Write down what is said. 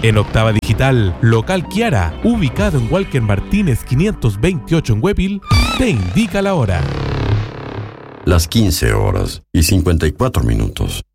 En Octava Digital, local Kiara, ubicado en Walker Martínez 528 en Huepil, te indica la hora. Las 15 horas y 54 minutos.